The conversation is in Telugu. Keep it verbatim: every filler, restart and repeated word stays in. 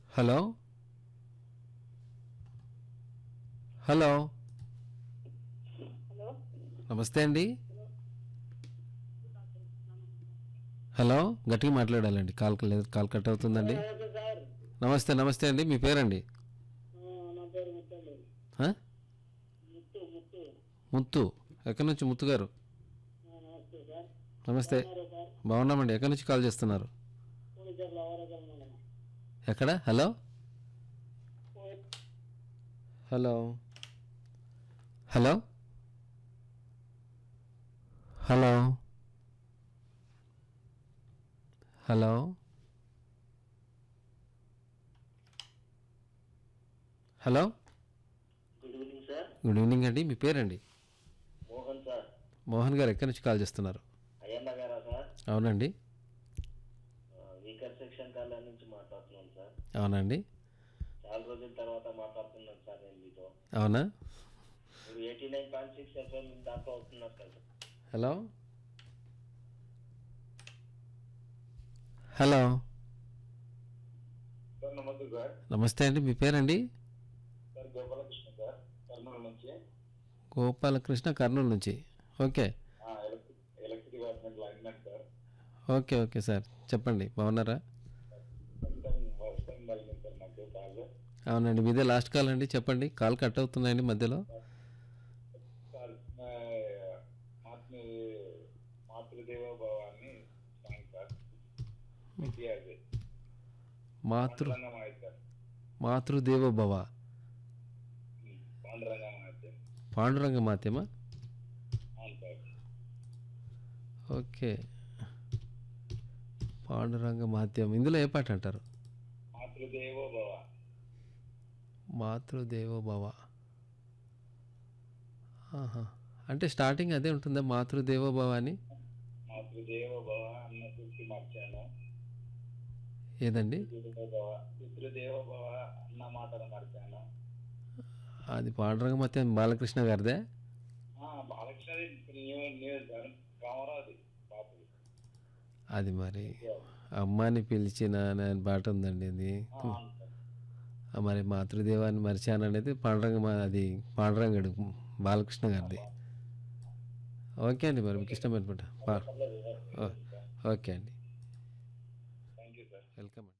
హలో హలో హలో నమస్తే అండి. హలో గట్టిగా మాట్లాడాలండి, కాల్ లేదు, కాల్ కట్ అవుతుందండి. నమస్తే సార్. నమస్తే నమస్తే అండి, మీ పేరండి? ఆ, నా పేరు ముత్తండి. ఆ? ముత్తు ముత్తు ముత్తు. ఎక్కడి నుంచి ముత్తు గారు? ఆ, నమస్తే సార్. నమస్తే. బాగున్నారా సార్? బాగున్నామండి. ఎక్కడి నుంచి కాల్ చేస్తున్నారు? పూడిచర్ల అవరకం మండలం. ఎక్కడ? హలో పూ- hello hello hello hello hello good evening sir. Good evening అండి, మీ పేరండి? మోహన్ సార్. మోహన్ గారు ఎక్కడి నుంచి కాల్ చేస్తున్నారు? అయ్యన్న గారా సార్? అవునండి. ఆ, వీకర్ సెక్షన్ కాలేజ్ నుంచి మాట్లాడుతున్నాను సార్. అవునండి. చాలా రోజుల తర్వాత మాట్లాడుతున్నాను సార్ నేను మీతో. అవునా? మీరు eighty nine point six FM దాంట్లో వస్తున్నారు సార్. హలో హలో సార్ నమస్తే సార్. నమస్తే అండి, మీ పేరండి? సార్ గోపాలకృష్ణ సార్, కర్నూలు నుంచి. గోపాలకృష్ణ, కర్నూలు నుంచి. Okay electric electric department linemen sir. Okay okay sir, చెప్పండి. బాగున్నారా? ఫస్ట్ టైం ఫస్ట్ టైం కలిగింది సార్ నాకు కాల్. అవునండి, మీదే లాస్ట్ కాల్ అండి. చెప్పండి, కాల్ కట్ అవుతున్నాయండి మధ్యలో. సార్ మాతృ మాతృదేవో భవాన్ని సాంగ్ సార్. అది మాతృ పాండురంగం అయితే సార్. మాతృదేవ భవ. పాండురంగం అయితే పాండురంగ మాత్యమా? అవును సార్. ఓకే, పాండురంగ మాత్యం. ఇందులో ఏ పాట అంటారు? మాతృదేవో భవ. మాతృదేవో భవ. ఆహా. అంటే స్టార్టింగ్ అదే ఉంటుందా, మాతృదేవో భవ అని? మాతృదేవో భవ అన్న సూక్తి మార్చాను. ఏదండి? పితృదేవో భవ పితృదేవో భవ అన్న మాటలు మార్చాను. అది పాండురంగ మాత్యం బాలకృష్ణ గారిదే. బాలకృష్ణది న్యూ న్యూ సార్, రామారావుది బాబు. అది మరి అమ్మాని పిలిచిన అనే పాట ఉందండి అది. అవును సార్. ఆ మరి మాతృదేవాన్ని మరిచాను అనేది పాండురంగ మా- అది పాండురంగడు బాలకృష్ణ గారిది. ఓకే అండి, మరి మీకు ఇష్టమైన పాట పా- పర్లేదు సార్. ఓ- ఓకే అండి, థ్యాంక్ యూ సార్. వెల్కమ్ అండి.